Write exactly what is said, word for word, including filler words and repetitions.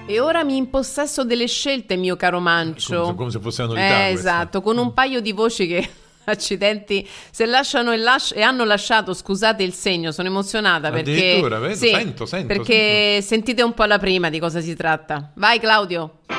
E ora mi impossesso delle scelte, mio caro Mancio. Come, come se fosse una novità. Eh, esatto, con un paio di voci che... accidenti, se lasciano e, lasci- e hanno lasciato, scusate il segno, sono emozionata perché vedo, sì, sento, sento, perché sento. sentite un po' la prima di cosa si tratta. Vai Claudio.